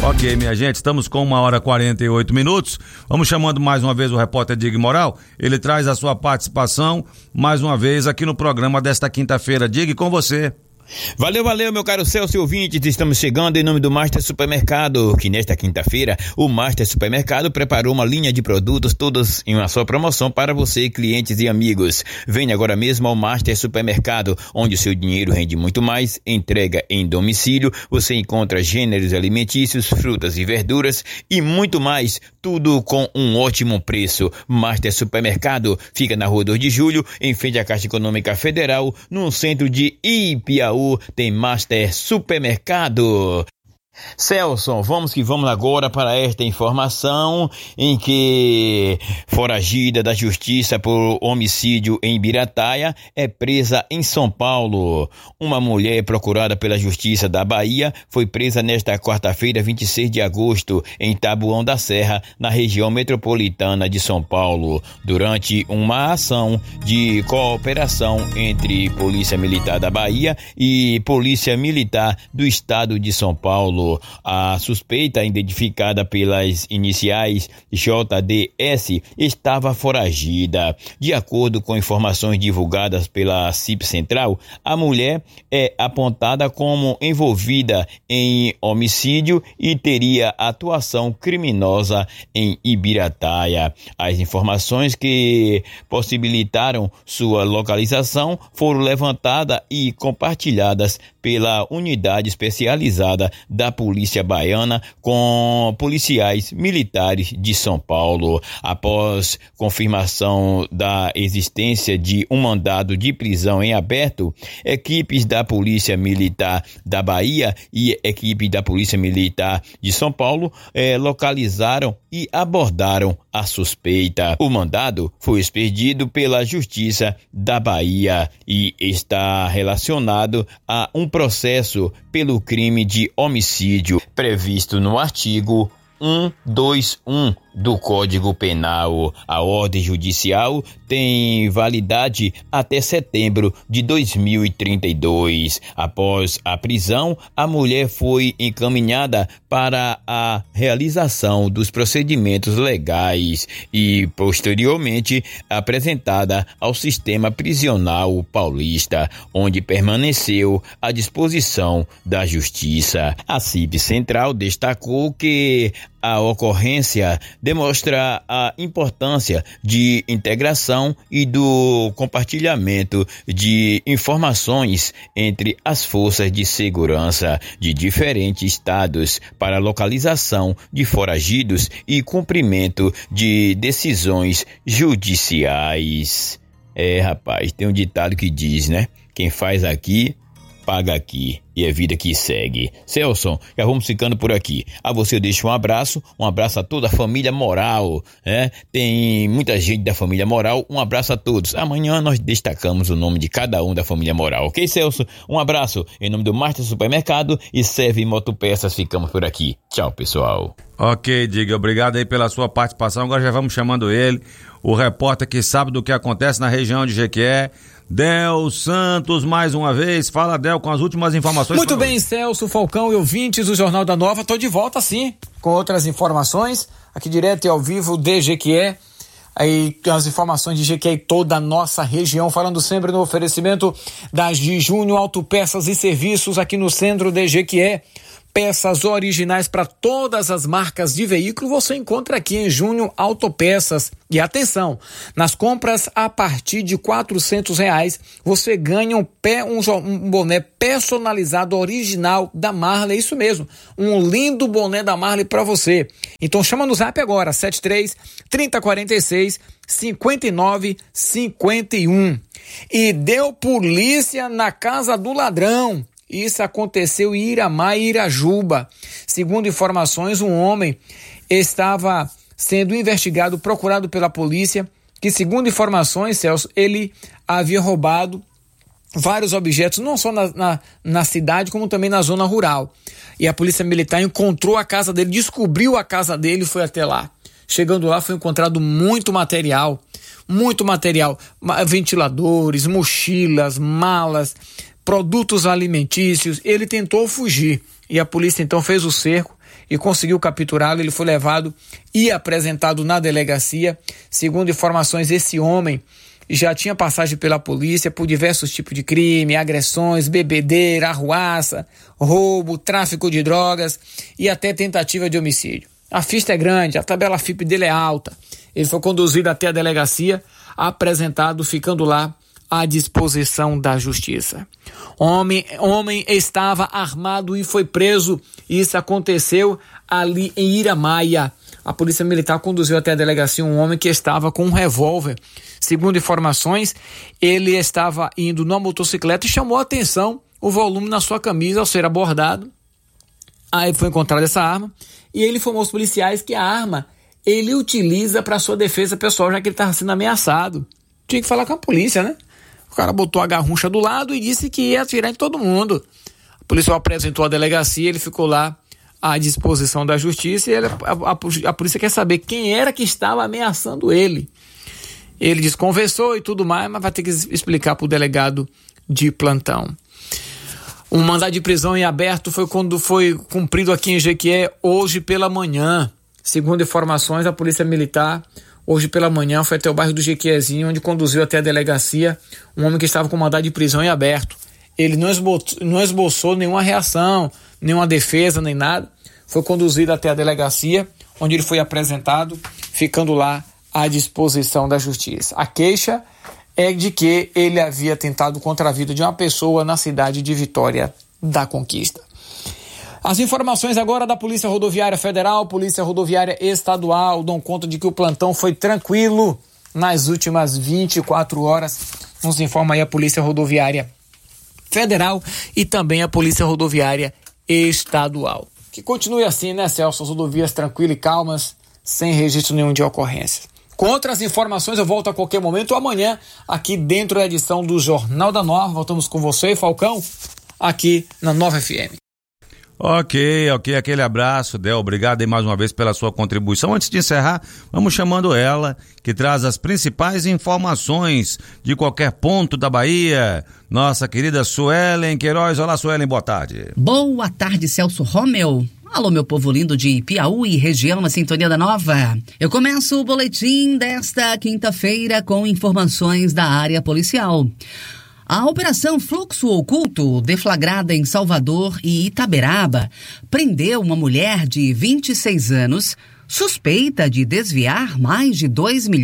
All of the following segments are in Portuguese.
Ok, minha gente, estamos com 1h48. Vamos chamando mais uma vez o repórter Dig Moral. Ele traz a sua participação mais uma vez aqui no programa desta quinta-feira. Dig, com você. Valeu, meu caro Celso e ouvintes, estamos chegando em nome do Master Supermercado, que nesta quinta-feira o Master Supermercado preparou uma linha de produtos todos em uma só promoção para você, clientes e amigos. Venha agora mesmo ao Master Supermercado, onde o seu dinheiro rende muito mais, entrega em domicílio, você encontra gêneros alimentícios, frutas e verduras e muito mais, tudo com um ótimo preço. Master Supermercado fica na Rua 2 de Julho, em frente à Caixa Econômica Federal, no centro de Ipiaú. Tem Master Supermercado. Celso, vamos que vamos agora para esta informação em que foragida da justiça por homicídio em Ibirataia é presa em São Paulo. Uma mulher procurada pela justiça da Bahia foi presa nesta quarta-feira, 26 de agosto, em Taboão da Serra, na região metropolitana de São Paulo, durante uma ação de cooperação entre Polícia Militar da Bahia e Polícia Militar do Estado de São Paulo. A suspeita, identificada pelas iniciais JDS, estava foragida. De acordo com informações divulgadas pela CIP Central, a mulher é apontada como envolvida em homicídio e teria atuação criminosa em Ibirataia. As informações que possibilitaram sua localização foram levantadas e compartilhadas pela unidade especializada da Polícia Baiana com policiais militares de São Paulo. Após confirmação da existência de um mandado de prisão em aberto, equipes da Polícia Militar da Bahia e equipe da Polícia Militar de São Paulo localizaram e abordaram a suspeita. O mandado foi expedido pela Justiça da Bahia e está relacionado a um processo pelo crime de homicídio previsto no artigo 121 do Código Penal. A ordem judicial tem validade até setembro de 2032. Após a prisão, a mulher foi encaminhada para a realização dos procedimentos legais e, posteriormente, apresentada ao sistema prisional paulista, onde permaneceu à disposição da Justiça. A CIP Central destacou que a ocorrência demonstra a importância de integração e do compartilhamento de informações entre as forças de segurança de diferentes estados para localização de foragidos e cumprimento de decisões judiciais. Rapaz, tem um ditado que diz, né? Quem faz aqui, paga aqui. E é vida que segue. Celso, já vamos ficando por aqui. A você eu deixo um abraço a toda a família Moral, né? Tem muita gente da família Moral, um abraço a todos. Amanhã nós destacamos o nome de cada um da família Moral, ok, Celso? Um abraço em nome do Master Supermercado e Serve Motopeças, ficamos por aqui. Tchau, pessoal. Ok, Diga, obrigado aí pela sua participação. Agora já vamos chamando ele, o repórter que sabe do que acontece na região de Jequié, Del Santos, mais uma vez. Fala, Del, com as últimas informações. Muito bem, Celso, Falcão e ouvintes do Jornal da Nova, tô de volta sim, com outras informações, aqui direto e ao vivo de Jequié, aí as informações de Jequié e toda a nossa região, falando sempre no oferecimento das de Júnior Autopeças e Serviços aqui no centro de Jequié. Peças originais para todas as marcas de veículo você encontra aqui em Júnior Autopeças. E atenção, nas compras a partir de R$400 você ganha um boné personalizado original da Marley, isso mesmo, um lindo boné da Marley para você. Então chama no zap agora, 73-3046-5951. E deu polícia na casa do ladrão. Isso aconteceu em Iramá e Irajuba. Segundo informações, um homem estava sendo investigado, procurado pela polícia, que segundo informações, Celso, ele havia roubado vários objetos, não só na cidade, como também na zona rural. E a polícia militar encontrou a casa dele, descobriu a casa dele e foi até lá. Chegando lá, foi encontrado muito material, ventiladores, mochilas, malas, produtos alimentícios. Ele tentou fugir e a polícia então fez o cerco e conseguiu capturá-lo. Ele foi levado e apresentado na delegacia. Segundo informações, esse homem já tinha passagem pela polícia por diversos tipos de crime, agressões, bebedeira, arruaça, roubo, tráfico de drogas e até tentativa de homicídio. A ficha é grande, a tabela FIP dele é alta. Ele foi conduzido até a delegacia, apresentado, ficando lá à disposição da justiça. Homem estava armado e foi preso. Isso aconteceu ali em Iramaia. A polícia militar conduziu até a delegacia um homem que estava com um revólver. Segundo informações, ele estava indo numa motocicleta e chamou a atenção o volume na sua camisa ao ser abordado. Aí foi encontrada essa arma e ele informou aos policiais que a arma ele utiliza para sua defesa pessoal, já que ele estava sendo ameaçado. Tinha que falar com a polícia, né? O cara botou a garrucha do lado e disse que ia atirar em todo mundo. A polícia o apresentou à delegacia, ele ficou lá à disposição da justiça e a polícia quer saber quem era que estava ameaçando ele. Ele desconversou e tudo mais, mas vai ter que explicar para o delegado de plantão. Um mandado de prisão em aberto foi quando foi cumprido aqui em Jequié hoje pela manhã. Segundo informações, a polícia militar hoje pela manhã foi até o bairro do Jequiézinho, onde conduziu até a delegacia um homem que estava com mandado de prisão em aberto. Ele não esboçou nenhuma reação, nenhuma defesa, nem nada. Foi conduzido até a delegacia, onde ele foi apresentado, ficando lá à disposição da justiça. A queixa é de que ele havia tentado contra a vida de uma pessoa na cidade de Vitória da Conquista. As informações agora da Polícia Rodoviária Federal, Polícia Rodoviária Estadual, dão conta de que o plantão foi tranquilo nas últimas 24 horas. Nos informa aí a Polícia Rodoviária Federal e também a Polícia Rodoviária Estadual. Que continue assim, né, Celso? As rodovias tranquilas e calmas, sem registro nenhum de ocorrência. Com outras informações eu volto a qualquer momento amanhã, aqui dentro da edição do Jornal da Nova. Voltamos com você, Falcão, aqui na Nova FM. Ok, aquele abraço, Del, obrigado aí mais uma vez pela sua contribuição. Antes de encerrar, vamos chamando ela, que traz as principais informações de qualquer ponto da Bahia, nossa querida Suelen Queiroz. Olá, Suelen, boa tarde. Boa tarde, Celso Romeu. Alô, meu povo lindo de Piauí e região na Sintonia da Nova. Eu começo o boletim desta quinta-feira com informações da área policial. A Operação Fluxo Oculto, deflagrada em Salvador e Itaberaba, prendeu uma mulher de 26 anos, suspeita de desviar mais de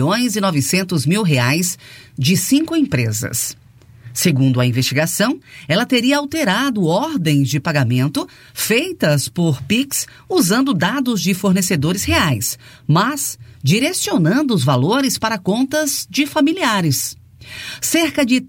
R$2.900.000 de 5 empresas. Segundo a investigação, ela teria alterado ordens de pagamento feitas por Pix usando dados de fornecedores reais, mas direcionando os valores para contas de familiares. Cerca de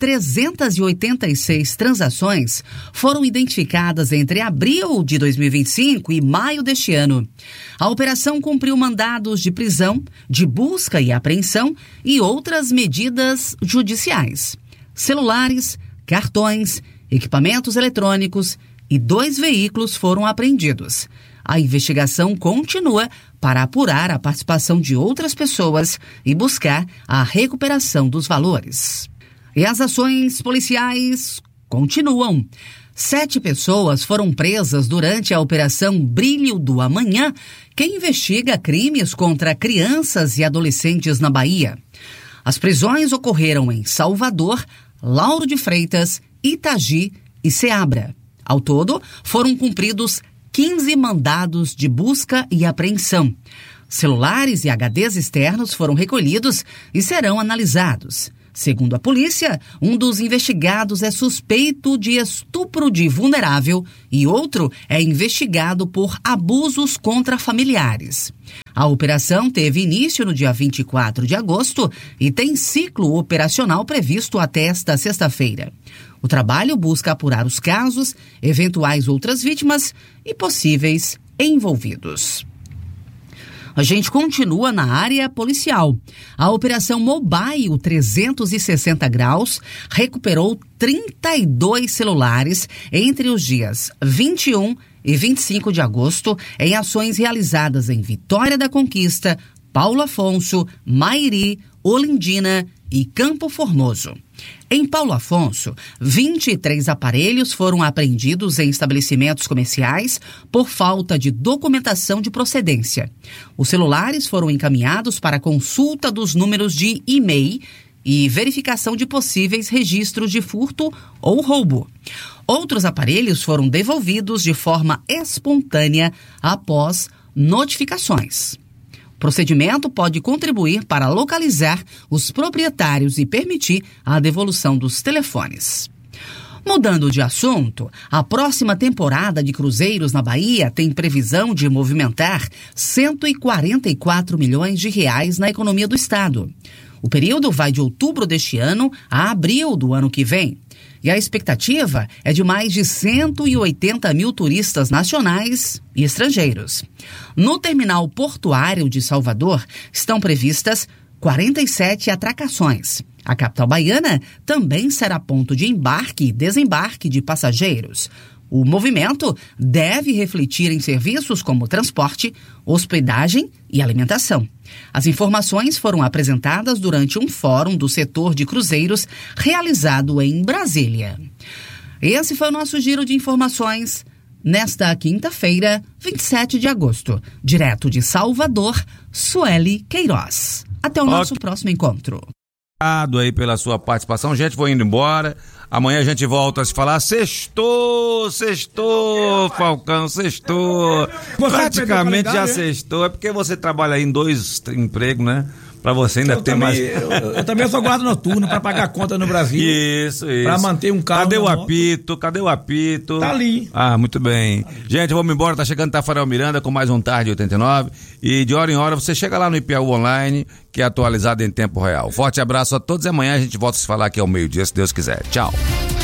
386 transações foram identificadas entre abril de 2025 e maio deste ano. A operação cumpriu mandados de prisão, de busca e apreensão e outras medidas judiciais. Celulares, cartões, equipamentos eletrônicos e 2 veículos foram apreendidos. A investigação continua para apurar a participação de outras pessoas e buscar a recuperação dos valores. E as ações policiais continuam. 7 pessoas foram presas durante a Operação Brilho do Amanhã, que investiga crimes contra crianças e adolescentes na Bahia. As prisões ocorreram em Salvador, Lauro de Freitas, Itagi e Ceabra. Ao todo, foram cumpridos 15 mandados de busca e apreensão. Celulares e HDs externos foram recolhidos e serão analisados. Segundo a polícia, um dos investigados é suspeito de estupro de vulnerável e outro é investigado por abusos contra familiares. A operação teve início no dia 24 de agosto e tem ciclo operacional previsto até esta sexta-feira. O trabalho busca apurar os casos, eventuais outras vítimas e possíveis envolvidos. A gente continua na área policial. A Operação Mobile 360 Graus recuperou 32 celulares entre os dias 21 e 25 de agosto em ações realizadas em Vitória da Conquista, Paulo Afonso, Mairi, Olindina e Campo Formoso. Em Paulo Afonso, 23 aparelhos foram apreendidos em estabelecimentos comerciais por falta de documentação de procedência. Os celulares foram encaminhados para consulta dos números de e-mail e verificação de possíveis registros de furto ou roubo. Outros aparelhos foram devolvidos de forma espontânea após notificações. O procedimento pode contribuir para localizar os proprietários e permitir a devolução dos telefones. Mudando de assunto, a próxima temporada de cruzeiros na Bahia tem previsão de movimentar 144 milhões de reais na economia do estado. O período vai de outubro deste ano a abril do ano que vem. E a expectativa é de mais de 180 mil turistas nacionais e estrangeiros. No terminal portuário de Salvador estão previstas 47 atracações. A capital baiana também será ponto de embarque e desembarque de passageiros. O movimento deve refletir em serviços como transporte, hospedagem e alimentação. As informações foram apresentadas durante um fórum do setor de cruzeiros realizado em Brasília. Esse foi o nosso giro de informações nesta quinta-feira, 27 de agosto. Direto de Salvador, Sueli Queiroz. Até o nosso próximo encontro. Obrigado aí pela sua participação. Gente, vou indo embora. Amanhã a gente volta a se falar. Sextou, Falcão, sextou. Praticamente já sextou. É porque você trabalha aí em 2 empregos, né? Pra você ainda ter mais. Eu também sou guarda noturno pra pagar a conta no Brasil. Isso. Pra manter um carro. Cadê o apito? Tá ali. Ah, muito bem. Gente, vamos embora. Tá chegando Tafarel Miranda com mais um Tarde 89. E de hora em hora você chega lá no IPAU Online, que é atualizado em tempo real. Forte abraço a todos e amanhã a gente volta a se falar aqui ao meio-dia, se Deus quiser. Tchau.